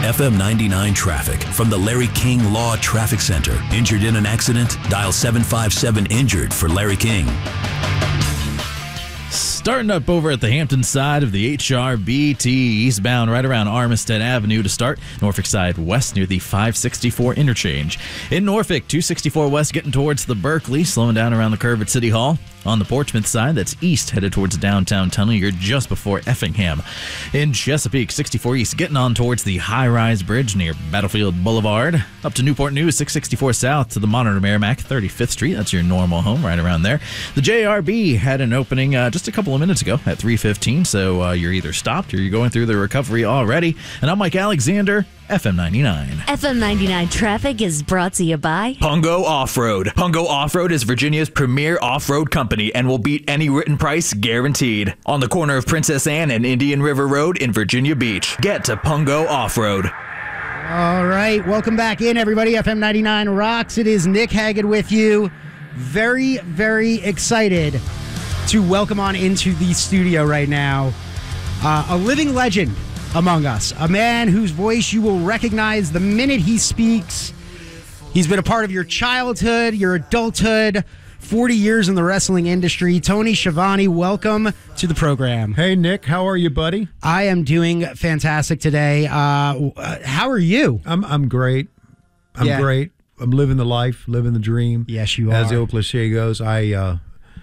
FM 99 traffic from the Larry King Law Traffic Center. Injured in an accident? Dial 757-INJURED for Larry King. Starting up over at the Hampton side of the HRBT, eastbound right around Armistead Avenue to start. Norfolk side west near the 564 interchange. In Norfolk, 264 west getting towards the Berkeley, slowing down around the curve at City Hall. On the Portsmouth side, that's east headed towards the downtown tunnel. You're just before Effingham. In Chesapeake, 64 east getting on towards the high-rise bridge near Battlefield Boulevard. Up to Newport News, 664 south to the Monitor Merrimack, 35th Street. That's your normal home right around there. The JRB had an opening just a couple of minutes ago at 3:15, so you're either stopped or you're going through the recovery already. And I'm Mike Alexander, FM 99. FM 99 traffic is brought to you by Pungo Off-Road. Pungo Off-Road is Virginia's premier off-road company and will beat any written price guaranteed. On the corner of Princess Anne and Indian River Road in Virginia Beach. Get to Pungo Off-Road. All right, welcome back in, everybody. FM 99 rocks. It is Nick Haggard with you. Very, very excited to welcome on into the studio right now a living legend among us, a man whose voice you will recognize the minute he speaks. He's been a part of your childhood, your adulthood, 40 years in the wrestling industry. Tony Schiavone, welcome to the program. Hey, Nick, how are you, buddy? I am doing fantastic today. How are you? I'm great. I'm great. I'm living the life, living the dream. Yes, you are. As the old cliche goes, I'm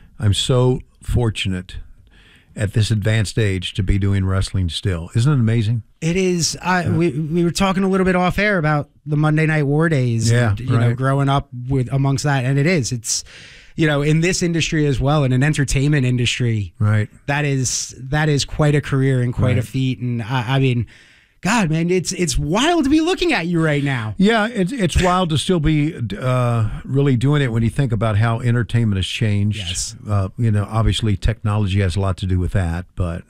so fortunate at this advanced age to be doing wrestling still. Isn't it amazing? It is. We were talking a little bit off air about the Monday Night War days. Yeah, and, you know, growing up amongst that, and it's, you know, in this industry as well, in an entertainment industry, right? That is quite a career and quite a feat. And I mean, God, man, it's wild to be looking at you right now. Yeah, it's wild to still be really doing it when you think about how entertainment has changed. Yes. You know, obviously technology has a lot to do with that, but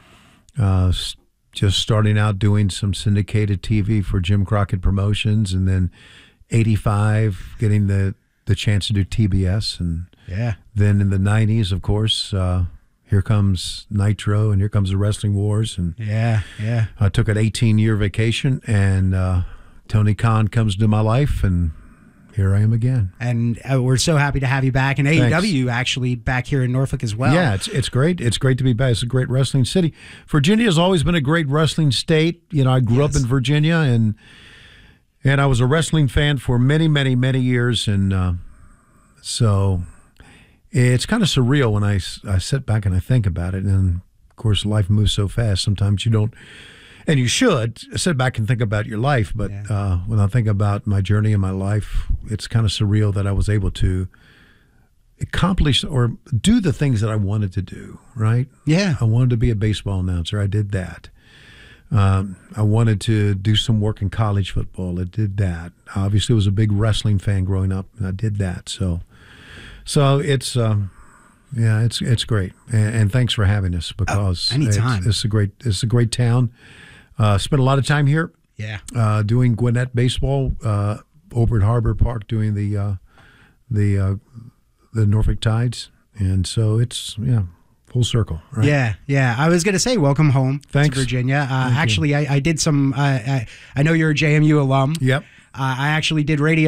just starting out doing some syndicated TV for Jim Crockett Promotions, and then 85 getting the chance to do TBS, and then in the 90s, of course, here comes Nitro, and here comes the Wrestling Wars, and I took an 18-year vacation, and Tony Khan comes into my life, and here I am again. And we're so happy to have you back, and AEW actually back here in Norfolk as well. Yeah, it's great. It's great to be back. It's a great wrestling city. Virginia has always been a great wrestling state. You know, I grew up in Virginia, and I was a wrestling fan for many, many, many years, and so it's kind of surreal when I sit back and I think about it. And, of course, life moves so fast. Sometimes you don't, and you should, sit back and think about your life. But when I think about my journey in my life, it's kind of surreal that I was able to accomplish or do the things that I wanted to do, right? Yeah. I wanted to be a baseball announcer. I did that. I wanted to do some work in college football. I did that. I obviously was a big wrestling fan growing up, and I did that. So it's it's great, and thanks for having us, because anytime. It's a great town. Spent a lot of time here. Yeah, doing Gwinnett baseball over at Harbor Park, doing the Norfolk Tides, and so it's full circle, right? Yeah. I was going to say, welcome home to Virginia. Actually, I did some. I know you're a JMU alum. Yep. I actually did radio